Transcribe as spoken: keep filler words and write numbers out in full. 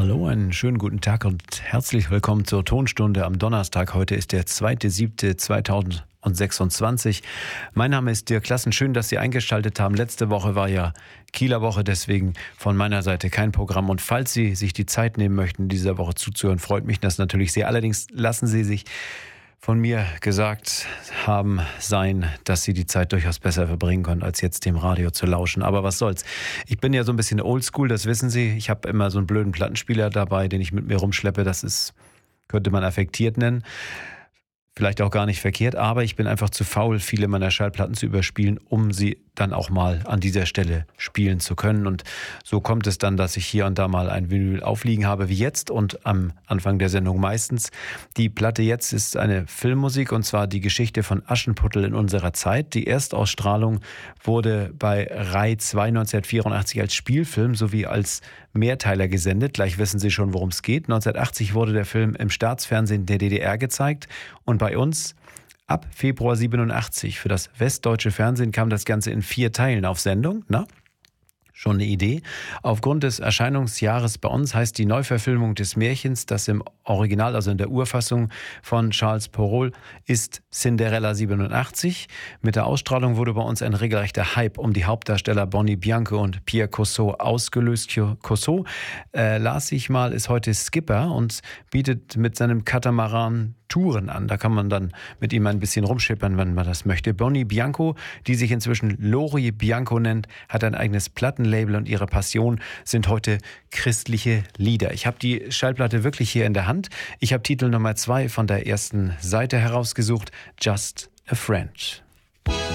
Hallo, einen schönen guten Tag und herzlich willkommen zur Tonstunde am Donnerstag. Heute ist der zweite siebte zweitausendsechsundzwanzig. Mein Name ist Dirk Klassen. Schön, dass Sie eingeschaltet haben. Letzte Woche war ja Kieler Woche, deswegen von meiner Seite kein Programm. Und falls Sie sich die Zeit nehmen möchten, dieser Woche zuzuhören, freut mich das natürlich sehr. Allerdings lassen Sie sich von mir gesagt haben sein, dass Sie die Zeit durchaus besser verbringen können, als jetzt dem Radio zu lauschen. Aber was soll's. Ich bin ja so ein bisschen oldschool, das wissen Sie. Ich habe immer so einen blöden Plattenspieler dabei, den ich mit mir rumschleppe. Das ist, könnte man affektiert nennen. Vielleicht auch gar nicht verkehrt, aber ich bin einfach zu faul, viele meiner Schallplatten zu überspielen, um sie dann auch mal an dieser Stelle spielen zu können. Und so kommt es dann, dass ich hier und da mal ein Vinyl aufliegen habe, wie jetzt und am Anfang der Sendung meistens. Die Platte jetzt ist eine Filmmusik, und zwar die Geschichte von Aschenputtel in unserer Zeit. Die Erstausstrahlung wurde bei Rai zwei neunzehnhundertvierundachtzig als Spielfilm sowie als Mehrteiler gesendet. Gleich wissen Sie schon, worum es geht. neunzehnhundertachtzig wurde der Film im Staatsfernsehen der D D R gezeigt und bei uns ab Februar siebenundachtzig. Für das westdeutsche Fernsehen kam das Ganze in vier Teilen auf Sendung. Na, schon eine Idee. Aufgrund des Erscheinungsjahres bei uns heißt die Neuverfilmung des Märchens, das im Original, also in der Urfassung von Charles Perrault, ist Cinderella siebenundachtzig. Mit der Ausstrahlung wurde bei uns ein regelrechter Hype um die Hauptdarsteller Bonnie Bianco und Pierre Cossot ausgelöst. Cossot, äh, las ich mal, ist heute Skipper und bietet mit seinem Katamaran Touren an. Da kann man dann mit ihm ein bisschen rumschippern, wenn man das möchte. Bonnie Bianco, die sich inzwischen Lori Bianco nennt, hat ein eigenes Plattenlabel und ihre Passion sind heute christliche Lieder. Ich habe die Schallplatte wirklich hier in der Hand. Ich habe Titel Nummer zwei von der ersten Seite herausgesucht, Just a Friend.